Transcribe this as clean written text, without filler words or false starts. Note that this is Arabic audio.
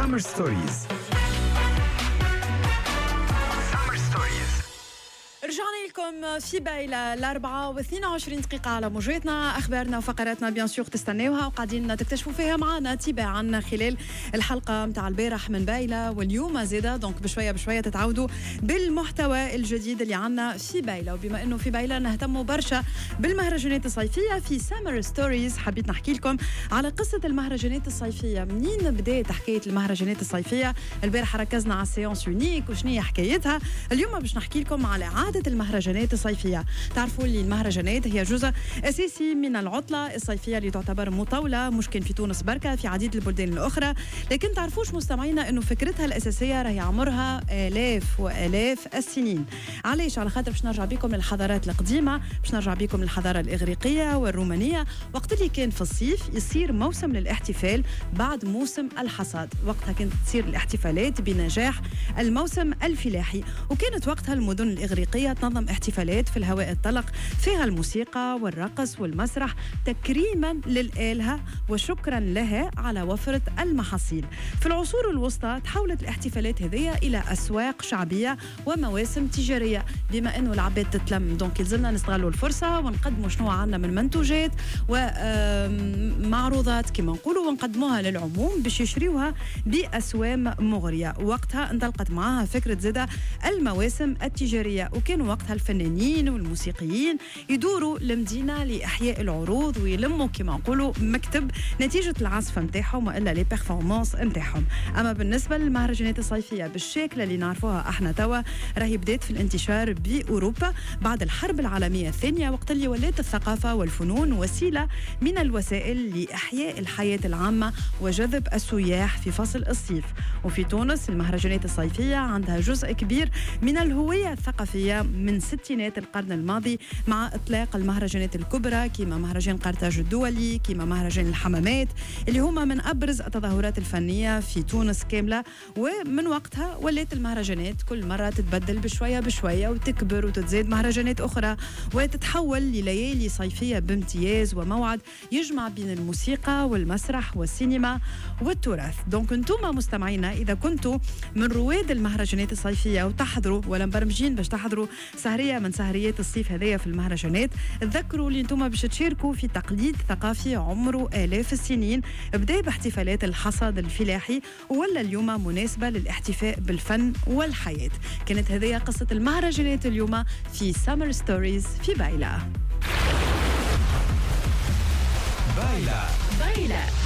Summer Stories. رجعنا لكم في بايلة 4:22 على موجاتنا. أخبارنا وفقراتنا بيان سور تستناوها وقاعدين تكتشفوا فيها معنا تباعا خلال الحلقة متاع البارح من بايلة واليوم زيادة. دونك بشوية تتعودوا بالمحتوى الجديد اللي عنا في بايلة. وبما أنه في بايلة نهتموا برشا بالمهرجانات الصيفية في سامر ستوريز، حبيت نحكي لكم على قصة المهرجانات الصيفية. منين بدأت حكاية المهرجانات الصيفية؟ البارح ركزنا على السيونس يونيك وشنية حكايتها. اليوم باش نحكي لكم على عادة المهرجانات الصيفية. تعرفوا لي المهرجانات هي جزء أساسي من العطلة الصيفية اللي تعتبر مطولة، مش كان في تونس بركة، في عديد البلدان الأخرى. لكن تعرفوش مستمعينا أنه فكرتها الأساسية راهي عمرها آلاف وآلاف السنين. علاش؟ على خاطر باش نرجع بكم للحضارات القديمة، باش نرجع بكم للحضارة الإغريقية والرومانية. وقت اللي كان في الصيف يصير موسم للاحتفال بعد موسم الحصاد. وقتها كانت تصير الاحتفالات بنجاح الموسم الفلاحي، وكانت وقتها المدن الإغريقية تنظم احتفالات في الهواء الطلق فيها الموسيقى والرقص والمسرح تكريما للآلهة وشكرا لها على وفرة المحاصيل. في العصور الوسطى تحولت الاحتفالات هذه إلى أسواق شعبية ومواسم تجارية. بما أنه العباد تتلم دونك يلزمنا نستغلوا الفرصة ونقدموا شنو عنا من منتوجات ومعروضات كما نقولوا ونقدموها للعموم باش يشريوها بأسوام مغرية. وقتها انطلقت معها فكرة زادة المواسم التجارية، وكانوا وقتها الفنانين والموسيقيين يدوروا المدينة لإحياء العروض ويلموا كما نقولوا مكتب نتيجة العزف متاعهم وإلا لي بيرفورمانس متاعهم. أما بالنسبة للمهرجانات الصيفية بالشكل اللي نعرفوها احنا توا، راهي بدات في الانتشار بأوروبا بعد الحرب العالمية الثانية، وقت اللي ولات الثقافة والفنون وسيلة من الوسائل لإحياء الحياة العامة وجذب السياح في فصل الصيف. وفي تونس المهرجانات الصيفية عندها جزء كبير من الهوية الثقافية من ستينات القرن الماضي، مع إطلاق المهرجانات الكبرى كما مهرجان قرطاج الدولي، كما مهرجان الحمامات، اللي هما من أبرز التظاهرات الفنية في تونس كاملة. ومن وقتها ولات المهرجانات كل مرة تتبدل بشوية وتكبر وتتزاد مهرجانات أخرى وتتحول لليالي صيفية بامتياز وموعد يجمع بين الموسيقى والمسرح والسينما والتراث. دونك انتم مستمعينا إذا كنتوا من رواد المهرجانات الصيفية وتحضروا ولا مبرمجين باش تحضروا سهرية من سهريات الصيف هذية في المهرجانات، تذكروا اللي انتم باش تشاركوا في تقليد ثقافي عمره آلاف السنين، بدأ باحتفالات الحصاد الفلاحي ولا اليوم مناسبة للاحتفاء بالفن والحياة. كانت هذه قصة المهرجانات اليوم في سامر ستوريز في بايلة. بايلة